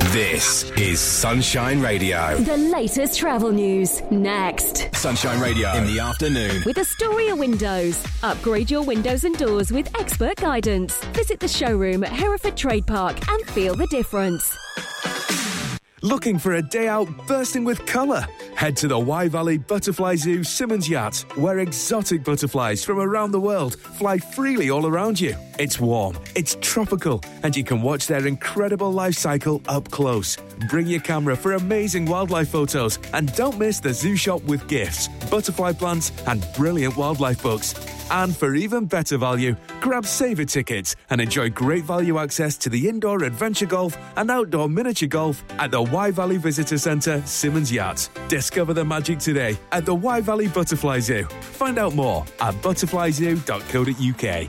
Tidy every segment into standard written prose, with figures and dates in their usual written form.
This is Sunshine Radio. The latest travel news, next. Sunshine Radio in the afternoon. With Astoria Windows. Upgrade your windows and doors with expert guidance. Visit the showroom at Hereford Trade Park and feel the difference. Looking for a day out bursting with colour? Head to the Wye Valley Butterfly Zoo Simmons Yacht, where exotic butterflies from around the world fly freely all around you. It's warm, it's tropical, and you can watch their incredible life cycle up close. Bring your camera for amazing wildlife photos, and don't miss the zoo shop with gifts, butterfly plants, and brilliant wildlife books. And for even better value, grab saver tickets and enjoy great value access to the indoor adventure golf and outdoor miniature golf at the Wye Valley Visitor Centre, Simmons Yacht. Discover the magic today at the Wye Valley Butterfly Zoo. Find out more at butterflyzoo.co.uk.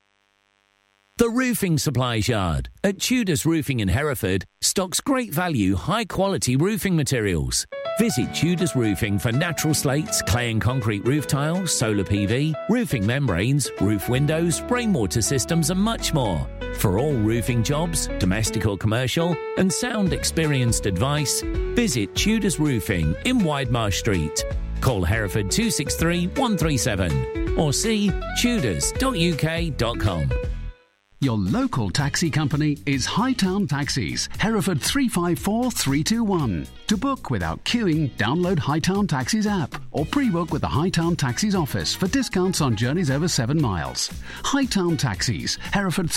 The Roofing Supplies Yard at Tudors Roofing in Hereford stocks great value, high-quality roofing materials. Visit Tudors Roofing for natural slates, clay and concrete roof tiles, solar PV, roofing membranes, roof windows, rainwater systems and much more. For all roofing jobs, domestic or commercial, and sound experienced advice, visit Tudors Roofing in Widemarsh Street. Call Hereford 263 137 or see tudors.uk.com. Your local taxi company is Hightown Taxis, Hereford 354321. To book without queuing, download Hightown Taxis app or pre-book with the Hightown Taxis office for discounts on journeys over 7 miles. Hightown Taxis, Hereford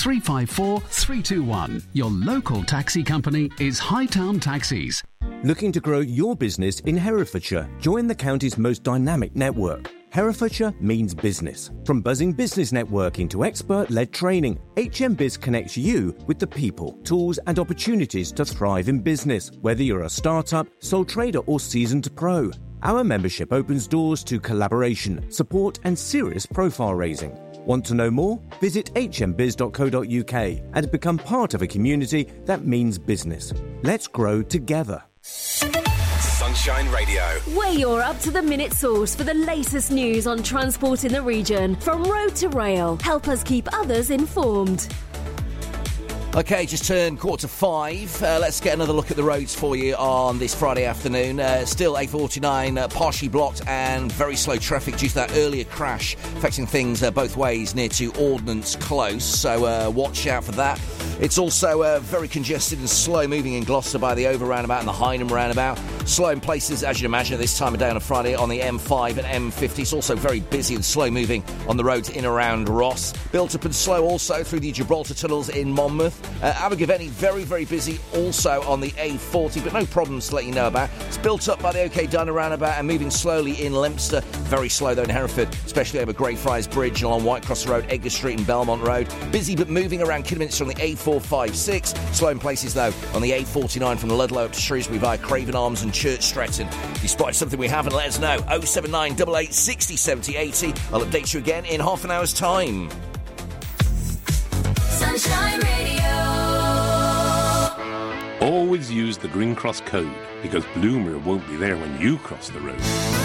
354321. Your local taxi company is Hightown Taxis. Looking to grow your business in Herefordshire? Join the county's most dynamic network. Herefordshire means business. From buzzing business networking to expert-led training, HMBiz connects you with the people, tools and opportunities to thrive in business, whether you're a startup, sole trader or seasoned pro. Our membership opens doors to collaboration, support and serious profile raising. Want to know more? Visit hmbiz.co.uk and become part of a community that means business. Let's grow together. Sunshine Radio. We're your up-to-the-minute source for the latest news on transport in the region. From road to rail, help us keep others informed. OK, just turned 4:45. Let's get another look at the roads for you on this Friday afternoon. Still A49 partially blocked and very slow traffic due to that earlier crash affecting things both ways near to Ordnance Close. So watch out for that. It's also very congested and slow moving in Gloucester by the Over roundabout and the Hynham roundabout. Slow in places, as you'd imagine, at this time of day on a Friday on the M5 and M50. It's also very busy and slow moving on the roads in around Ross. Built up and slow also through the Gibraltar tunnels in Monmouth. Abergavenny, very, very busy also on the A40, but no problems to let you know about. It's built up by the OK Dunner roundabout and moving slowly in Leominster. Very slow, though, in Hereford, especially over Greyfriars Bridge along Whitecross Road, Edgar Street and Belmont Road. Busy, but moving around Kidderminster on the A456. Slow in places, though, on the A49 from Ludlow up to Shrewsbury via Craven Arms and Church Stretton. If you spotted something we haven't, let us know. 079 88 60 70 80. I'll update you again in half an hour's time. Sunshine Radio. Always use the Green Cross code because Bloomer won't be there when you cross the road.